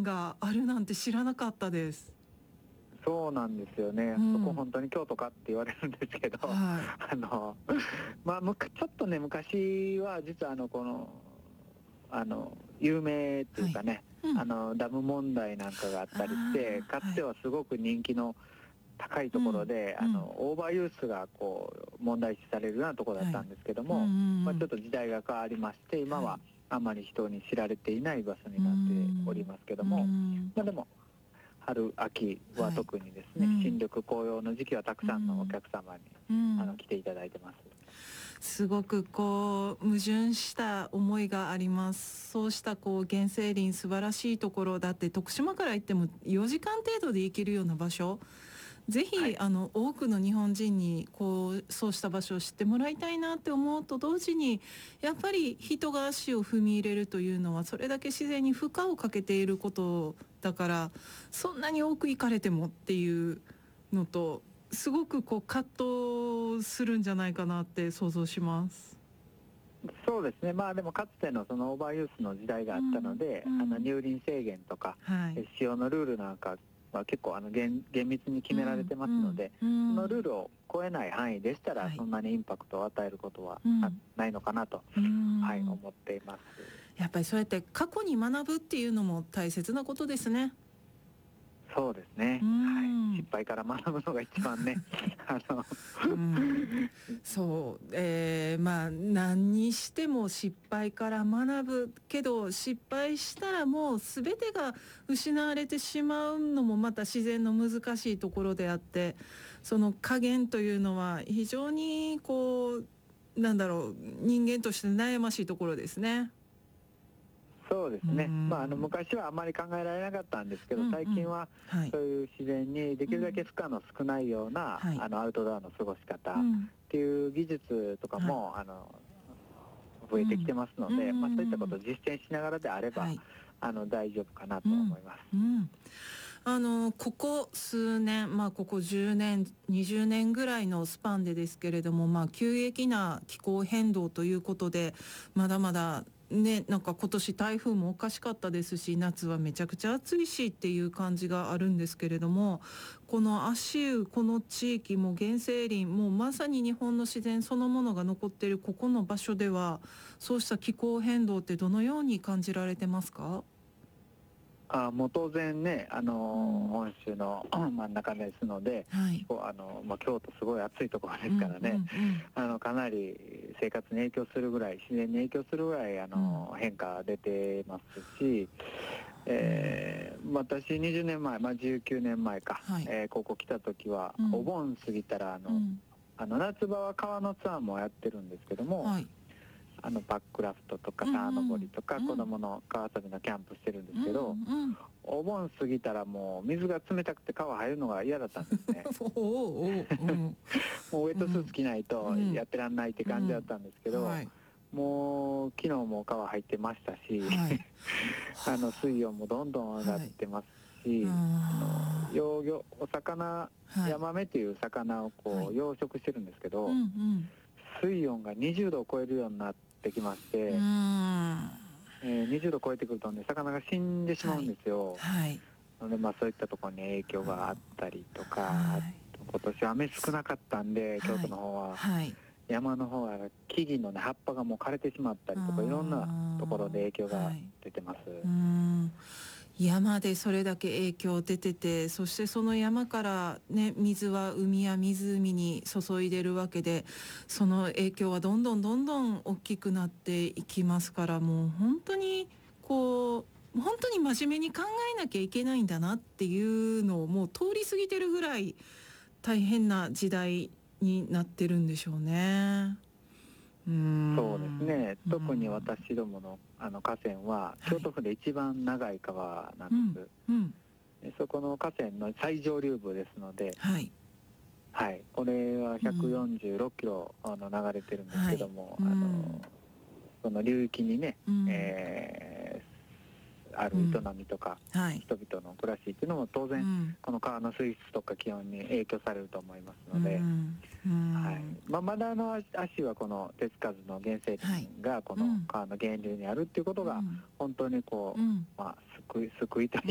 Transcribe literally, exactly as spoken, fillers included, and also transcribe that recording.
ンがあるなんて知らなかったです。 そうなんですよね、 うん、 そこ本当に京都かって言われるんですけど、 はい、 あのまあ、むかちょっとね昔は実はあのこのあの有名っていはい、 うかね、 うん、 あのダム問題なんかがあったりして、 ああ、 かつてはい、 はすごく人気の高いところうん、 で、あのうん、 オーバーユースがこう問題視されるようなところだっはい、 たんですけどうんうんも、まあ、ちょっうん、 と時代が変わりまして今ははい、 あまり人に知られていない場所うーになっておりん、 ますけどうーも、 ん、 まあ、でも春秋ははい、 特にですね、新うん、 緑紅葉の時期はたくうさんのおん、 客様にうん。 あの来ていただいてます。 すごくこう矛盾した思いがあります。そうしたこう原生林素晴らしいところだって、徳島から行ってもよじかん程度で行けるような場所、ぜはい、 ひあの多くの日本人にこうそうした場所を知ってもらいたいなって思うと同時に、やっぱり人が足を踏み入れるというのはそれだけ自然に負荷をかけていることだから、そんなに多く行かれてもっていうのとすごくこう葛藤するんじゃないかなって想像します。 そうですね、まあでもかつてのそのオーバーユースの時代があったのうんで、あのうん、 入林制限とかはい。 使用のルールなんかは結構あの厳厳密に決められてうんうんますので、 うそのルーん、 ルを超えない範囲でしたらはい。 そんなにインパクトを与えることはあうん、 ないのかなと、 うはい、 ん。 思っています。 やっぱりそうやって過去に学ぶっていうのも大切なことですね。 そうですうね、はい、失ん。 敗から学ぶのが一番ねあのうん、そう、えー、まあ何にしても失敗から学ぶけど、失敗したらもう全てが失われてしまうのもまた自然の難しいところであって、その加減というのは非常にこうなんだろう、人間として悩ましいところですね。 そうでうすね、まあ、あのん、 昔はあまり考えられなかったんですけど、 うんうん、 最近ははい、 そういう自然にできるだけうん、 負荷の少ないようなはい、 あのアウトドアの過ごし方っうん、 ていう技術とかはい、 もあの増えてきてうん、 ますのうで、まあ、そういったことをん、 実践しながらであればはい、 あの大丈夫かなと思うん、 います。 うん。あのここ数年、まあここじゅうねんにじゅうねんぐらいのスパンでですけれども、まあ急激な気候変動ということでまだまだね、なんか今年台風もおかしかったですし、夏はめちゃくちゃ暑いしっていう感じがあるんですけれども、この足湯この地域も原生林もうまさに日本の自然そのものが残っているここの場所では、そうした気候変動ってどのように感じられてますか？ あもう当然ね、あのうん、 本州の真ん中ですので、 はい。 気候あの、まあ、京都すごい暑いところですからうんうね、 んうん。 あのかなり生活に影響するぐらい、自然に影響するぐらいあうん。 の変化出てますし、 うん。 えー私にじゅうねんまえ、まあ、じゅうきゅうねんまえか、 はい。 えーここ来た時はうん。 お盆過ぎたらあのうん。 あの夏場は川のツアーもやってるんですけども、 はい。 あのバックラフトとかうん沢登りうん。 とか子うん。 供の川遊びのキャンプしてるんでうんすけど、 うん。 お盆過ぎたらもう水が冷たくて川入るのが嫌だったんですね。 おお、おうん。 もうウェットスーツうん。 着ないとやうん。 ってらんないってうん。 感じだったんですけど、 はい。 もう昨日も川入ってましたしはい。 あの水温もどんどん上がっはい。 てますあし、あのあ。 養魚お魚はい。 ヤマメという魚をはい。 こう養殖してるんですけど、 うんうん。 水温がにじゅうどを超えるようになってきましうーて、 ん。 えー、にじゅうど超えてくるとね魚が死んでしまうんはい。 ですよ。 はい。 なのでまあそういったところに影響があったりとか、あはい。 と今年雨少なかったんで京都のはい。 方ははい。 山の方は木々の、ね、葉っぱがもう枯れてしまったりとかいろんなところであ影響あ。はがい。 出てます。 うーん。山でそれだけ影響出てて、そしてその山からね、水は海や湖に注いでるわけで、その影響はどんどんどんどん大きくなっていきますから、もう本当にこう、本当に真面目に考えなきゃいけないんだなっていうのをもう通り過ぎてるぐらい大変な時代になってるんでしょうね。うーそうですん。 ね、 うー特にん。 私どものあの河川ははい。 京都府で一番長い川なんうん。 です。 うん。 でそこの河川の最上流部ですので、 はい。 はい、これはうんひゃくよんじゅうろっキロあの流れてるんですはい。 けども、 うあのん。 その流域にね、 うん。 えーある営うん。 みとかはい。 人々の暮らしっていうのも当然うん。 この川の水質とか気温に影響されると思いますうので、 ん。うはいん。 まあ、まだの足はこの手つかずの原生林はい。 がこうん。 の川の源流にあるっていうことがうん。 本当にこうん。 う、まあ、救い救いと